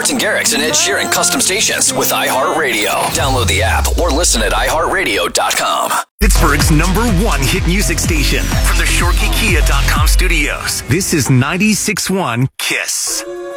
Martin Garrix and Ed Sheeran custom stations with iHeartRadio. Download the app or listen at iHeartRadio.com. Pittsburgh's #1 hit music station from the ShoreKeyKia.com studios. This is 96.1 KISS.